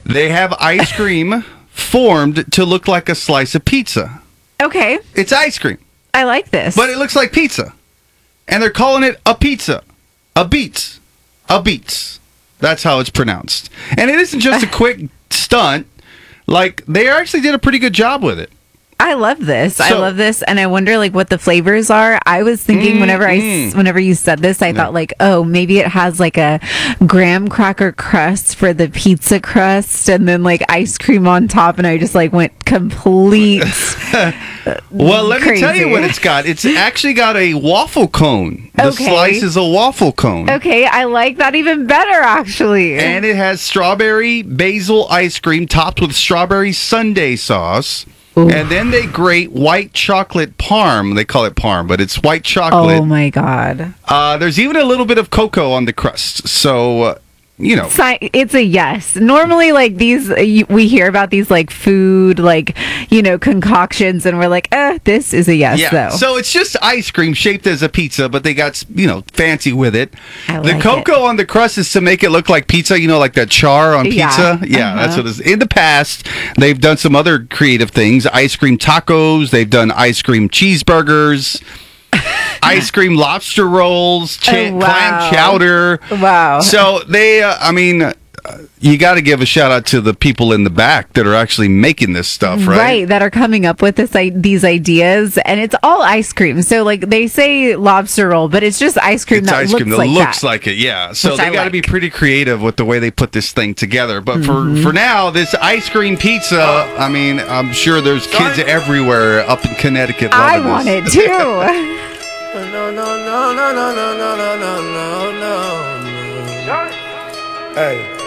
They have ice cream formed to look like a slice of pizza. Okay. It's ice cream. I like this. But it looks like pizza. And they're calling it a pizza. A Beats. A Beats. That's how it's pronounced. And it isn't just a quick stunt. Like, they actually did a pretty good job with it. I love this. I love this, and I wonder like what the flavors are. I was thinking whenever you said this, I thought like, oh, maybe it has like a graham cracker crust for the pizza crust, and then like ice cream on top, and I just like went complete. Well, let crazy. me tell you what it's got. It's actually got a waffle cone. The Okay. slice is a waffle cone. Okay, I like that even better actually. And it has strawberry basil ice cream topped with strawberry sundae sauce. Ooh. And then they grate white chocolate parm. They call it parm, but it's white chocolate. Oh my god. There's even a little bit of cocoa on the crust. So, It's a yes. Normally, like we hear about these like food, like, concoctions, and we're like, this is a yes, though. So it's just ice cream shaped as a pizza, but they got, fancy with it. I The like cocoa on the crust is to make it look like pizza, like that char on Yeah. pizza. Yeah, that's what it is. In the past, they've done some other creative things. Ice cream tacos. They've done ice cream cheeseburgers. Ice cream lobster rolls, clam chowder. Wow. So they, you got to give a shout out to the people in the back that are actually making this stuff, right? Right, that are coming up with these ideas, and it's all ice cream. So, like, they say lobster roll, but it's just ice cream It's that ice looks cream that like looks that. like it, yeah. So Which they I got to be pretty creative with the way they put this thing together. But for now, this ice cream pizza, I'm sure there's kids everywhere up in Connecticut loving I want this. it too. No. Hey.